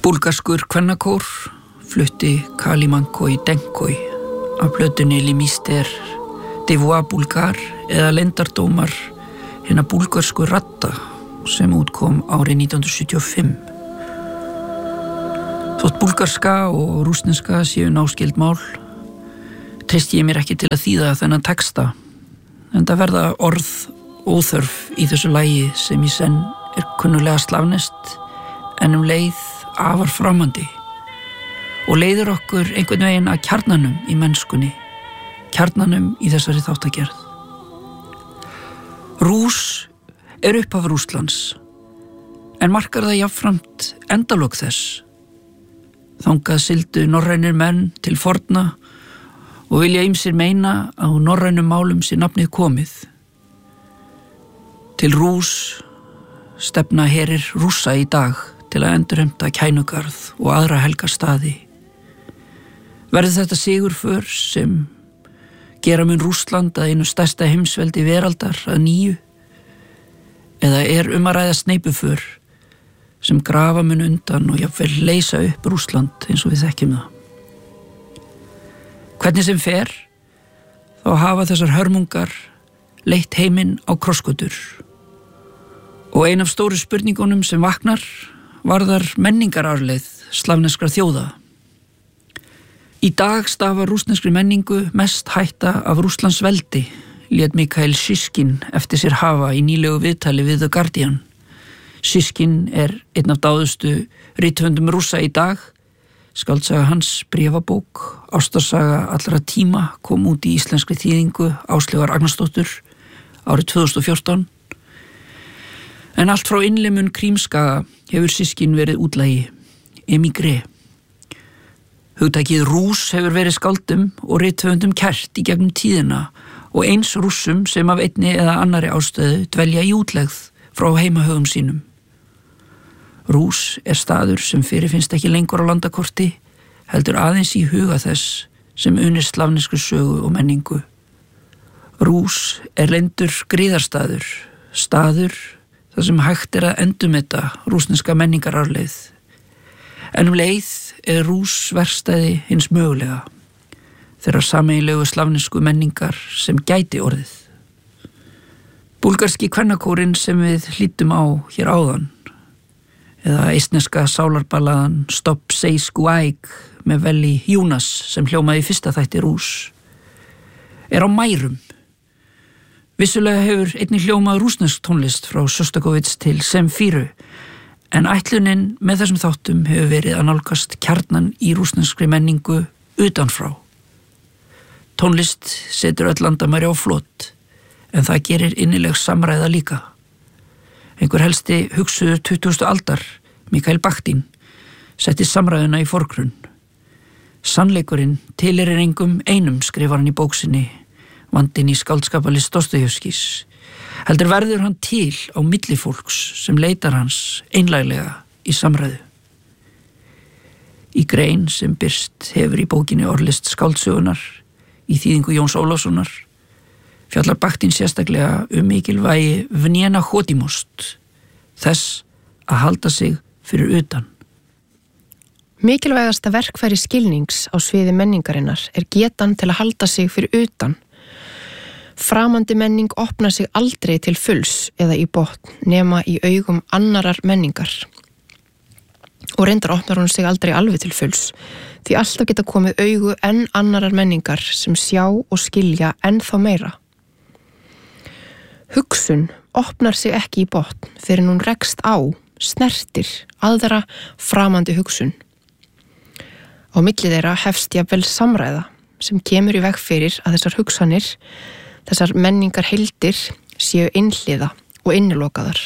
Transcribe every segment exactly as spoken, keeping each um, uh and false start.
Búlgarskur kvennakór flutti Kalimankoi Denkoi af plötunni Les Mystères des Voix Bulgares eða leyndardómar hinna búlgarsku radda sem útkom árið nítján hundruð sjötíu og fimm. Þótt búlgarska og rússneska séu náskyld mál, treysti ég mér ekki til að þýða þennan texta, en það verða orð óþörf í þessu lagi sem í senn er kunnulega slavneskt en um leið afar framandi og leiðir okkur einhvern veginn að kjarnanum í mennskunni, kjarnanum í þessari þáttagerð. Rús er upphaf Rússlands, en markar það jafnframt endalok þess. Þangað sigldu norrænir menn til forna og vilja ýmsir meina að á norrænum málum sé nafnið komið. Til Rús stefna herir Rússa í dag til að endurheimta Kænugarð og aðra helga staði. Verður þetta sigurför sem gera mun Rússland að einu stærsta heimsveldi veraldar að nýju, eða er um að ræða sneipuför sem grafa mun undan og jafnvel leysa upp Rússland eins og við þekkjum það. Hvernig sem fer, þá hafa þessar hörmungar leitt heiminn á krossgötur. Og ein af stóru spurningunum sem vaknar varðar menningararleið slavneskra þjóða. Í dag stafar rússneskri menningu mest hætta af Rússlands veldi, lét Mikhail Shiskin eftir sér hafa í nýlegu viðtali við The Guardian. Shiskin er einn af dáðustu rithöfundum Rússa í dag. Skáldsaga hans, bréfabók, ástarsaga allra tíma kom út í íslenskri þýðingu Áslaugar Agnarsdóttur árið tvö þúsund og fjórtán. En allt frá innlimun Krímskaga hefur Shiskin verið útlægi, emigré. Hugtakið Rús hefur verið skáldum og rithöfundum kært í gegnum tíðina og eins Rússum sem af einni eða annari ástöðu dvelja í útlegð frá heimahögum sínum. Rús er staður sem fyrirfinnst ekki lengur á landakorti, heldur aðeins í huga þess sem unir slavnesku sögu og menningu. Rús er leyndur gríðarstaður, staður þar sem hægt er að endurmeta rússneska menningararleið. En um leið er Rús verkstæði hins mögulega, þeirra sameiginlegu slavnesku menningar sem gæti orðið. Búlgarski kvennakórinn sem við hlýddum á hér áðan, eða eistneska sálarballaðan Stop Say Skuaig með Veli Júnas sem hljómaði í fyrsta þætti Rús, er á mærum. Vissulega hefur einnig hljómað rússnesk tónlist frá Sjostakovits til Zemfíru, en ætlunin með þessum þáttum hefur verið að nálgast kjarnan í rússneskri menningu utanfrá. Tónlist setur öll landamæri á flot, en það gerir innileg samræða líka. Einhver helsti hugsuður tuttugustu aldar, Mikhail Bakhtin, setti samræðuna í forgrunn. Sannleikurinn tilheyrir engum einum, skrifar hann í bóksinni, Vandinn í skáldskapalist Dostojevskís. Heldur verður hann til á milli fólks sem leitar hans einlæglega í samræðu. Í grein sem birst hefur í bókinni Orðlist skáldsögunar í þýðingu Jóns Ólafssonar fjallar Bakhtin sérstaklega um mikilvægi vnjena hodimost, þess að halda sig fyrir utan. Mikilvægasta verkfæri skilnings á sviði menningarinnar er getan til að halda sig fyrir utan. Framandi menning opnar sig aldrei til fulls eða í botn nema í augum annarar menningar. Og reyndar opnar hún sig aldrei alveg til fulls, því alltaf geta komið augu enn annarar menningar sem sjá og skilja enn þá meira. Hugsun opnar sig ekki í botn fyrir hún rekst á, snertir, aðra framandi hugsun. Á milli þeirra hefst jafnvel samræða sem kemur í veg fyrir að þessar hugsanir, þessar menningar heildir séu einhliða og innilokaðar.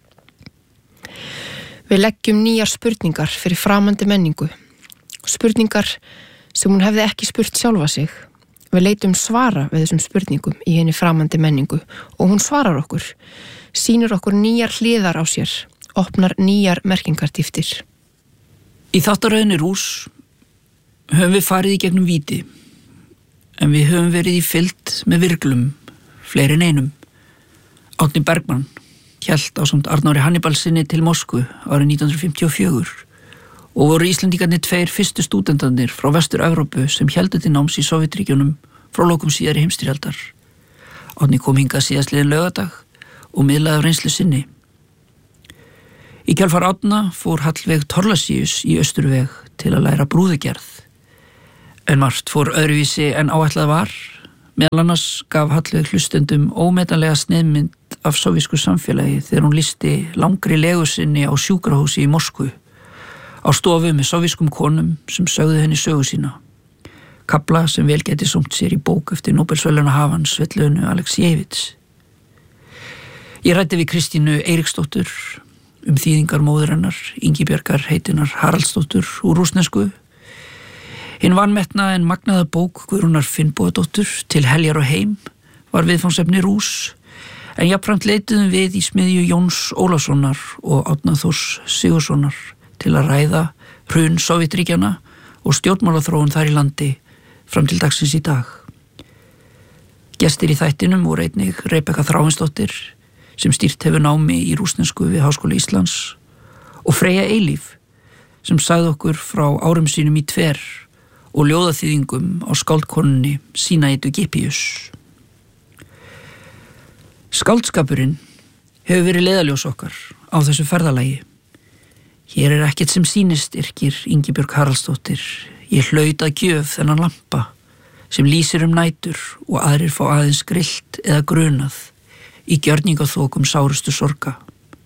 Við leggjum nýjar spurningar fyrir framandi menningu, spurningar sem hún hefði ekki spurt sjálfa sig. Við leitum svara við þessum spurningum í henni framandi menningu og hún svarar okkur, sýnir okkur nýjar hliðar á sér, opnar nýjar merkingartíftir. Í þáttaröðinni Rús höfum við farið í gegnum víti, en við höfum verið í fylgd með virglum, fleiri en einum. Árni Bergmann hélt ásamt Arnóri Hannibalsinni til Moskvu árið nítján hundruð fimmtíu og fjögur og voru Íslendingarnir tveir fyrstu stúdentarnir frá Vestur-Evrópu sem héldu til náms í Sovétríkjunum frá lokum síðari heimsstyrjaldar. Árni kom hingað síðastliðinn laugardag og miðlaði af reynslu sinni. Í kjölfar Árna fór Hallveig Thorlacius í Austurveg til að læra brúðugerð. En margt fór öðruvísi en áætlað var. Meðal annars gaf Hallveig hlustendum ómetanlega sneiðmynd af sovísku samfélagi þegar hún lýsti langri legu sinni á sjúkrahúsi í Moskvu, á stofu með sovískum konum sem sögðu henni sögu sína. Kafla sem vel geti sómt sér í bók eftir Nóbelsverðlaunahafan Svetlönu Aleksijevits. Ég ræddi við Kristínu Eiríksdóttur um þýðingar móður hennar, Ingibjargar heitinar Haraldsdóttur úr rússnesku. Hinn vanmetna en magnaða bók Guðrúnar Finnbogadóttur Til heljar og heim var viðfangsefni Rúss, en jafnframt leituðum við í smiðju Jóns Ólafssonar og Árna Þórs Sigurðssonar til að ræða hrun Sovétríkjanna og stjórnmálaþróun þar í landi fram til dagsins í dag. Gestir í þættinum voru einnig Rebekka Þráinsdóttir, sem stýrt hefur námi í rússnesku við Háskóla Íslands, og Freyja Eilíf, sem sagði okkur frá árum sínum í Tver og ljóðaþýðingum á skáldkonunni Sínaitu Gipius. Skáldskapurinn hefur verið leiðaljós okkar á þessu ferðalagi. Hér er ekkert sem sýnist, yrkir Ingibjörg Haraldsdóttir. Ég hlaut að gjöf þennan lampa sem lýsir um nætur og aðrir fá aðeins grillt eða grunað í gjörningaþokum sárustu sorga.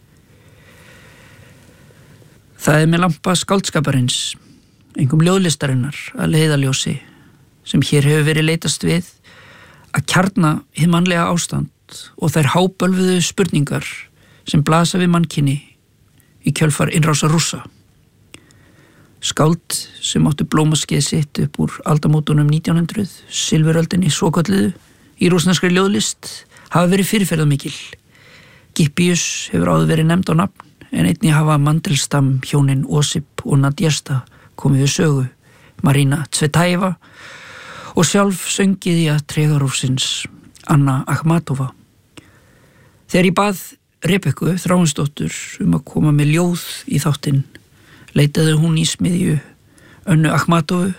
Það er með lampa skáldskaparins, einkum ljóðlistarinnar að leiðaljósi, sem hér hefur verið leitast við að kjarna hið mannlega ástand og þær hábölvuðu spurningar sem blasa við mannkyni í kjölfar innrása Rússa. Skáld sem áttu blómaskeið sitt upp úr aldamótunum nítján hundruð, silfuröldinni svokölluðu, í rússneskri ljóðlist hafa verið fyrirferðarmikil. Gipius hefur áður verið nefnd á nafn, en einnig hafa Mandelstam hjónin Osip og Nadjesta komið við sögu, Marina Tsvetaeva og sjálf söngið í að Tregarovsins Anna Akhmatova. Þegar ég bað Rebekku Þráinsdóttur um að koma með ljóð í þáttinn, leitaði hún í smiðju Önnu Akhmatovu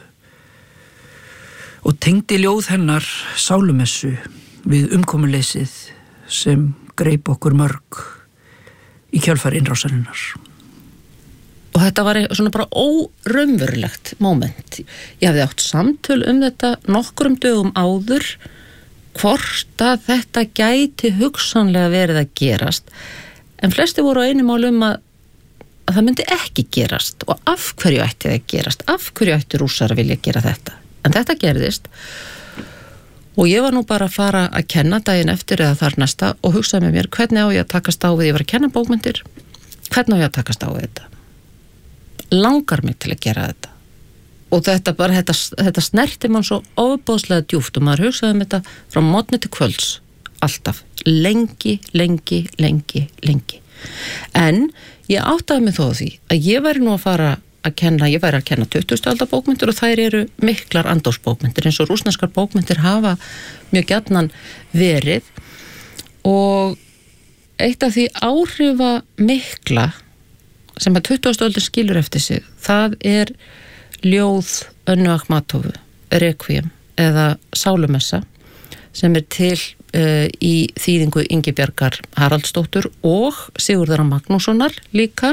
og tengdi ljóð hennar sálumessu við umkomuleysið sem greip okkur mörg í kjölfar innrásarinnar. Og þetta var svona bara óraunverulegt moment. Ég hafði átt samtöl um þetta nokkrum dögum áður, hvort að þetta gæti hugsanlega verið að gerast, en flesti voru á einu máli um að, að það myndi ekki gerast, og af hverju ætti það að gerast, af hverju ætti Rússar að vilja gera þetta. En þetta gerðist, og ég var nú bara að fara að kenna daginn eftir eða þar næsta og hugsaði með mér, hvernig á ég að takast á við, ég var að kenna bókmyndir, hvernig á ég að takast á við þetta? Langar mig til að gera þetta. Og þetta bara, þetta, þetta snerti mann svo ofboðslega djúpt og maður hugsaði um þetta frá morgni til kvölds, alltaf, lengi, lengi, lengi, lengi. En ég áttaði mig þó því að ég væri nú að fara að kenna, ég væri að kenna tuttugustu aldar bókmyndir og þær eru miklar andófsbókmyndir eins og rússneskar bókmyndir hafa mjög gjarnan verið, og eitt af því áhrifa mikla sem að tuttugustu aldar skilur eftir sig, það er ljóð Önnu Akhmatovu, Requiem eða Sálumessa, sem er til uh, í þýðingu Ingibjargar Haraldsdóttur og Sigurðar Magnússonar líka.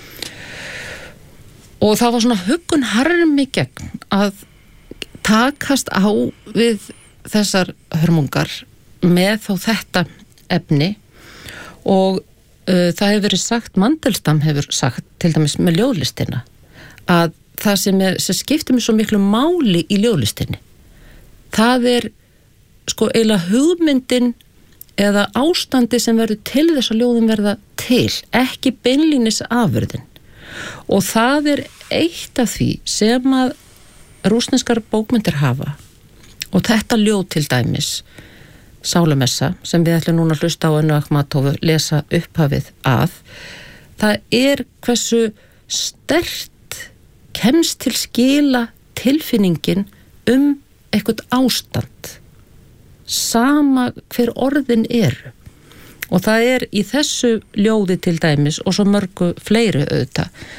Og það var svona huggun harmi gegn að takast á við þessar hörmungar með þó þetta efni, og uh, það hefur verið sagt, Mandelstam hefur sagt til dæmis með ljóðlistina, að það sem, er, sem skiptir mig svo miklu máli í ljóðlistinni, það er sko eiginlega hugmyndin eða ástandi sem verður til þess að ljóðin verða til, ekki beinlínis afurðin. Og það er eitt af því sem að rússneskar bókmyndir hafa, og þetta ljóð til dæmis, Sálumessa, sem við ætlum núna að hlusta á Önnu Akhmatovu lesa upphafið að, það er hversu sterkt kemst til skila tilfinningin um eitthvað ástand, sama hver orðin eru. Og það er í þessu ljóði til dæmis, og svo mörgu fleiri auðvitað,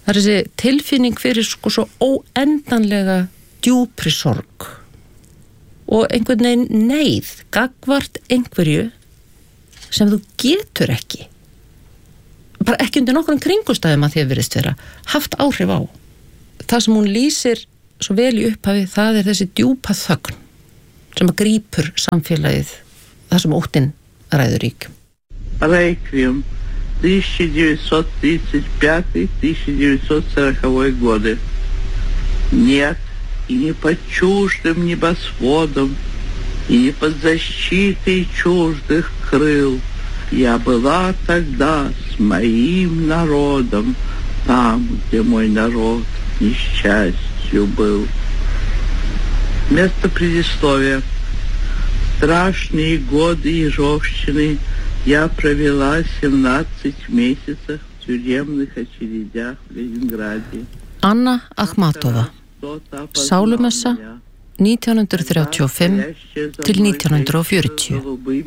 Það er þessi tilfinning fyrir sko svo óendanlega djúpri sorg og einhvern veginn neyð gagvart einhverju sem þú getur ekki, bara ekki undir nokkrum kringumstæðum að því að virðist vera haft áhrif á. Það sem hún lýsir svo vel í upphafi, það er þessi djúpa þögn sem að grípur samfélagið, það sem óttinn ræður rík. Реквием тысяча девятьсот тридцать пятый — тысяча девятьсот сороковой годы. Нет, и не под чуждым небосводом, и не под защитой чуждых крыл. Я была тогда с моим народом, там, где мой народ несчастью был. Место предисловия. Страшные годы ежовщины я провела семнадцать месяцев в тюремных очередях в Ленинграде. Anna Akhmatova, Sálumessa nítján hundruð þrjátíu og fimm til nítján hundruð fjörutíu.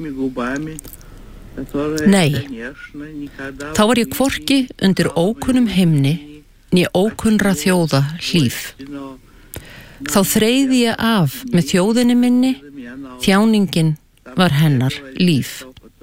Nei, þá var ég hvorki undir ókunnum himni né ókunnra þjóða hlíf. Þá þreiði ég af með þjóðinni minni, þjáningin var hennar líf.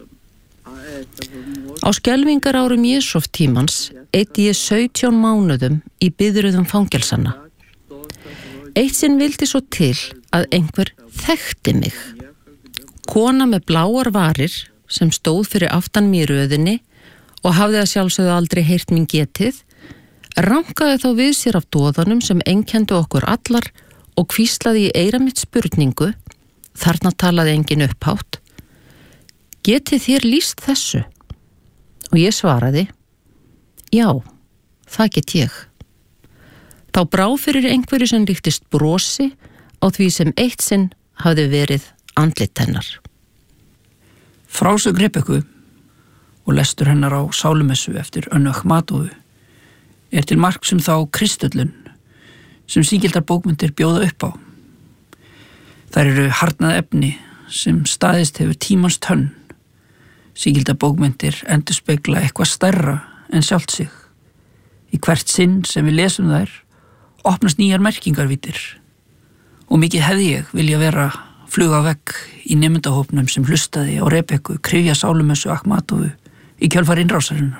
Á skelfingar árum Jesús tímans eyddi ég sautján mánuðum í biðröðum fangelsanna. Eitt sinn vildi svo til að einhver þekkti mig. Kona með bláar varir sem stóð fyrir aftan mér í röðinni og hafði að sjálfsögðu aldrei heyrt mín getið, rankaði þá við sér af doðanum sem einkenndu okkur allar og hvíslaði í eyra mitt spurningu, þarna talaði enginn upphátt: getið þér lýst þessu? Og ég svaraði: já, það get ég. Þá brá fyrir einhverju sem líktist brosi á því sem eitt sinn hafði verið andlit hennar. Frásögn Rebekku og lestur hennar á Sálumessu eftir Önnu Akhmatovu er til marks um þá kristöllun sem sígildar bókmyndir bjóða upp á. Þær eru harnað efni sem staðist hefur tímans tönn. Sígildar bókmyndir endurspegla eitthvað stærra en sjálft sig. Í hvert sinn sem við lesum þær opnast nýjar merkingarvítir og mikið hefði ég vilja vera fluga vegg í nemendahópnum sem hlustaði á Rebekku kryfja Sálumessu Akhmatovu í kjölfar innrásarinnar.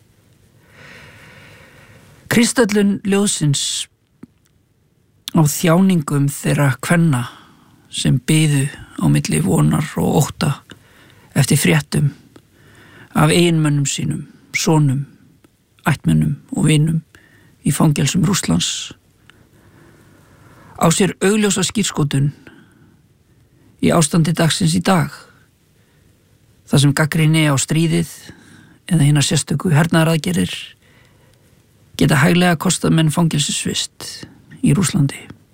Kristöllun ljóðsins á þjáningum þeirra kvenna sem biðu á milli vonar og ótta eftir fréttum af eiginmönnum sínum, sonum, ættmönnum og vinum í fangelsum Rússlands, á sér augljósa skírskotun í ástandi dagsins í dag, þar sem gagnrýni á stríðið eða hinar sérstöku hernaðaraðgerðir geta hæglega kostað menn fangelsisvist í Rússlandi.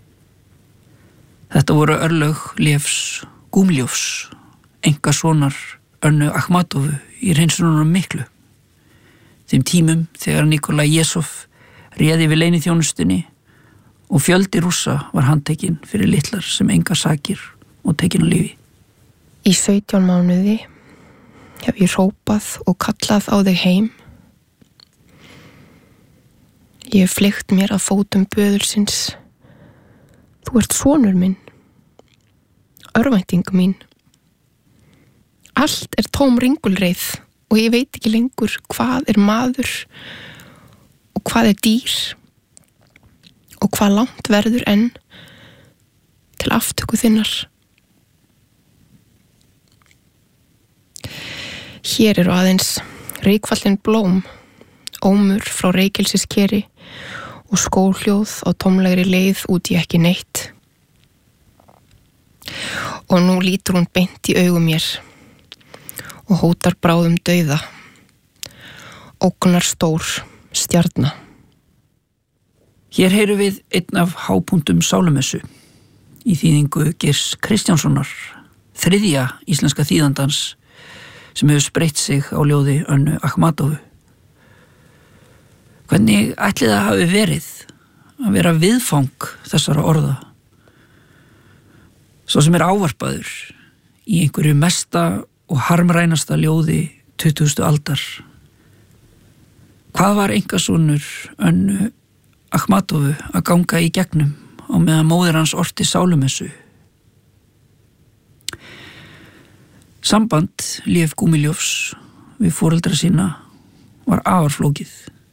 Þetta voru örlög Levs Gúmljovs, einkasonar Önnu Akhmatovu í hreinsununum miklu. Þeim tímum þegar Nikolaj Jesov réði við leyniþjónustunni og fjöldi Rússa var handtekinn fyrir litlar sem engar sakir og tekinn á lífi. Í sautján mánuði hef ég hrópað og kallað á þig heim. Ég hef fleygt mér að fótum böðulsins. Þú ert sonur minn, örvænting mín. Allt er tóm ringulreið og ég veit ekki lengur hvað er maður og hvað er dýr og hvað langt verður enn til aftöku þinnar. Hér eru aðeins reykfallin blóm, ómur frá reykelsiskeri og skóhljóð á tómlegri leið út í ekki neitt. Og nú lítur hún beint í augum mér og hótar bráðum dauða, ógnar stór stjarna. Hér heyrum við einn af hápunktum Sálumessu í þýðingu Geirs Kristjánssonar, þriðja íslenska þýðandans sem hefur spreytt sig á ljóði Önnu Akhmatovu. Hvernig ætli það hafi verið að vera viðfang þessara orða? Svo sem er ávarpaður í einhverju mesta og harmrænasta ljóði tuttugustu aldar. Hvað var einkasonur Önnu Akhmatovu að ganga í gegnum á meðan móðir hans orti sálumessu? Samband Lev Gumiljovs við foreldra sína var afar flókið.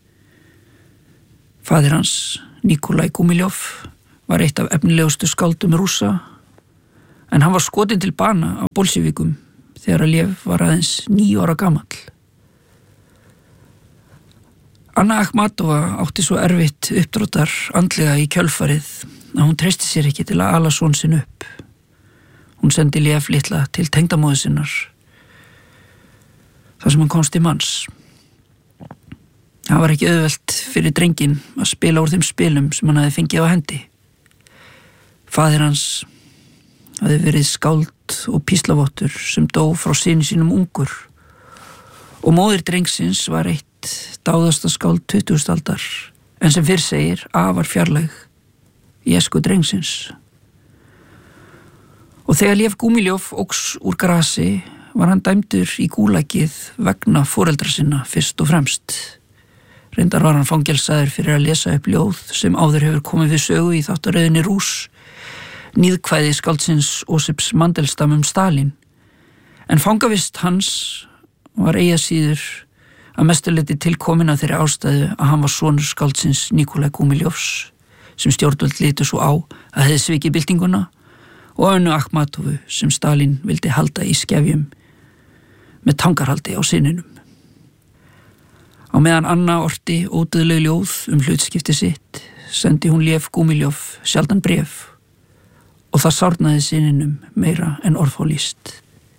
Faðir hans, Nikolai Gumiljov, var eitt af efnilegustu skáldum Rússa, en hann var skotinn til bana af bolsjevikum þegar Lev var aðeins níu ára gamall. Anna Akhmatova átti svo erfitt uppdráttar andlega í kjölfarið að hún treysti sér ekki til að ala son sinn upp. Hún sendi Lev litla til tengdamóður sinnar, þar sem hann komst í manns. Það var ekki auðvelt fyrir drenginn að spila úr þeim spilum sem hann hafði fengið á hendi. Faðir hans hafði verið skáld og píslavottur sem dó frá syni sínum ungur og móðir drengsins var eitt dáðasta skáld tuttugasta aldar, en sem fyrr segir afar fjarlæg í æsku drengsins. Og þegar Lev Gumiljov óx úr grasi var hann dæmdur í gúlagið vegna foreldra sinna fyrst og fremst. Reyndar var hann fangelsaður fyrir að lesa upp ljóð sem áður hefur komið við sögu í þáttaröðinni Rúss, níðkvæði skáldsins Ósips Mandelstam um Stalin, en fangavist hans var eigi að síður að mestuleyti tilkomin að þeirri ástæðu að hann var sonur skáldsins Nikolai Gumiljovs, sem stjórnvöld litu svo á að hefði svikið byltinguna, og Önnu Akhmatovu sem Stalin vildi halda í skefjum með tangarhaldi á syninum. Á meðan Anna orti ódauðleg ljóð um hlutskipti sitt, sendi hún Lev Gumiljov sjaldan bréf, og það sárnaði syninum meira en orðfálýst.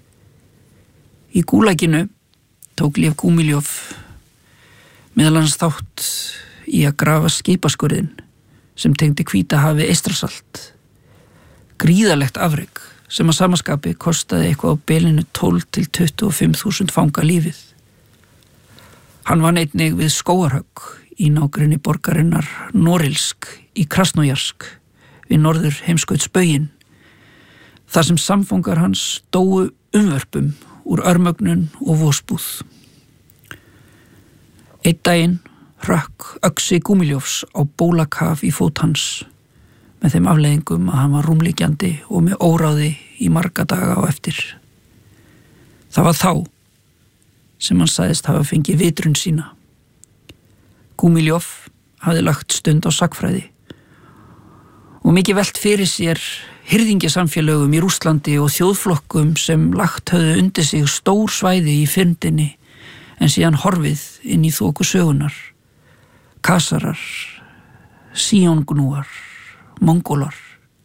Í gúlaginu tók Lev Gumiljov meðal hans þátt í að grafa skipaskurðin sem tengdi Hvítahafi Eystrasalt. Gríðarlegt afrek sem að samaskapi kostaði eitthvað á bilinu tólf til tuttugu og fimm þúsund fanga lífið. Hann vann einnig við skógarhögg í nágrenni borgarinnar Norilsk í Krasnojarsk við norður heimskautsbauginn, þar sem samfangar hans dóu umvörpum úr örmögnun og vosbúð. Einn daginn hrökk öxi Gumiljovs á bólakaf í fót hans, með þeim afleiðingum að hann var rúmliggjandi og með óráði í marga daga á eftir. Það var þá sem hann sagðist hafa fengið vitrun sína. Gumiljov hafði lagt stund á sagnfræði og mikið velt fyrir sér hirðingjasamfélögum í Rússlandi og þjóðflokkum sem lagt höfðu undir sig stór svæði í fyrndinni en síðan horfið inn í þoku sögunar. Kasarar, Síongnúar, Mongólar.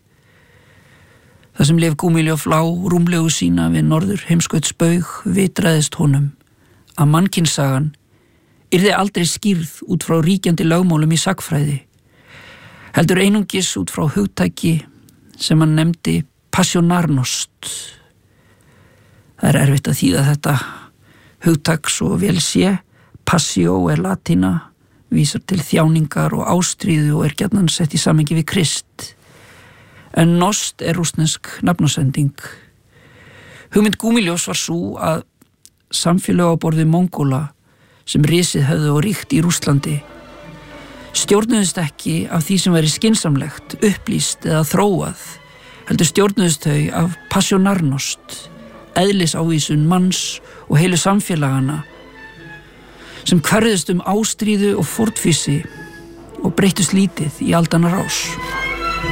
Það sem Lev Gumiljov lá rúmlegu sína við norður heimskautsbaug vitraðist honum að mannkynssagan yrði aldrei skýrð út frá ríkjandi lögmálum í sagnfræði, heldur einungis út frá hugtæki sem hann nefndi passionarnost. Það er erfitt að þýða þetta hugtak svo vel sé. Passio er latína, vísar til þjáningar og ástríðu og er gjarnan sett í samhengi við Krist. En nost er rússnesk nafnasending. Hugmynd Gumiljovs var sú að samfélög á borð við Mongóla sem risið höfðu og ríkt í Rússlandi stjórnuðust ekki af því sem væri skynsamlegt, upplýst eða þróað, heldur stjórnuðust þau af passionarnost, eðlisávísun manns og heilu samfélagana sem hverðust um ástríðu og fórnfýsi og breyttust lítið í aldanna rás.